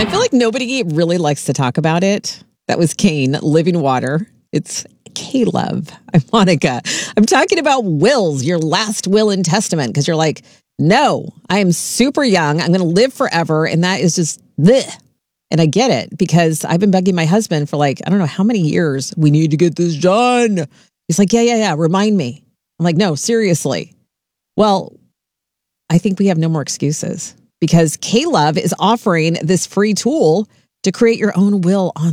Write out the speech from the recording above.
I feel like nobody really likes to talk about it. That was Kane, Living Water. It's K-Love. I'm Monica. I'm talking about wills, your last will and testament, because you're like, no, I am super young. I'm going to live forever. And that is just bleh. And I get it because I've been begging my husband for like, I don't know how many years. We need to get this done. He's like, yeah. Remind me. I'm like, no, seriously. Well, I think we have no more excuses because K-Love is offering this free tool to create your own will online.